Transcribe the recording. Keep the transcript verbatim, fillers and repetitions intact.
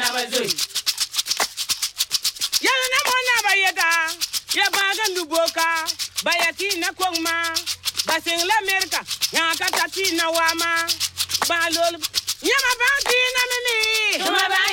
na bazui. Yala na mona bayega. Ya baga nduboka. Bayaki na kongma. Basing la Amerika. Nyaka tati na wama. Balol. Yama banki na mimi. Tuma ba